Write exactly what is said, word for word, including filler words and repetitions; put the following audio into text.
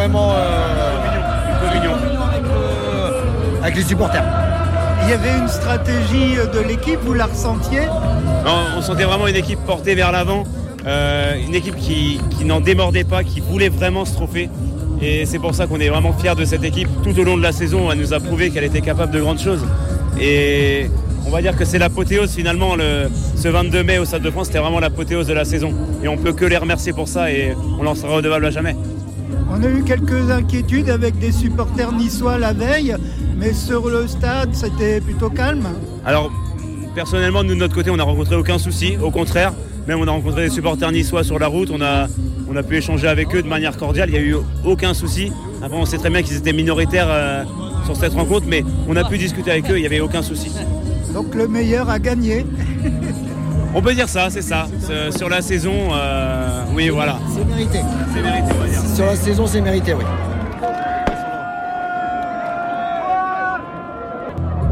vraiment euh, communion. communion avec, euh, avec les supporters. Il y avait une stratégie de l'équipe, vous la ressentiez ? Non, on sentait vraiment une équipe portée vers l'avant, euh, une équipe qui, qui n'en démordait pas, qui voulait vraiment ce trophée. Et c'est pour ça qu'on est vraiment fiers de cette équipe. Tout au long de la saison, elle nous a prouvé qu'elle était capable de grandes choses. Et on va dire que c'est l'apothéose finalement, le, ce vingt-deux mai au Stade de France, c'était vraiment l'apothéose de la saison. Et on peut que les remercier pour ça et on leur sera redevable à jamais. On a eu quelques inquiétudes avec des supporters niçois la veille, mais sur le stade, c'était plutôt calme. Alors, personnellement, nous de notre côté, on n'a rencontré aucun souci. Au contraire, même on a rencontré des supporters niçois sur la route. On a, on a pu échanger avec eux de manière cordiale. Il n'y a eu aucun souci. Après, on sait très bien qu'ils étaient minoritaires euh, sur cette rencontre, mais on a pu discuter avec eux. Il n'y avait aucun souci. Donc le meilleur a gagné. On peut dire ça, c'est ça. C'est, sur la saison, euh, oui, voilà. C'est mérité. C'est mérité, on va dire. Sur la saison, c'est mérité, oui.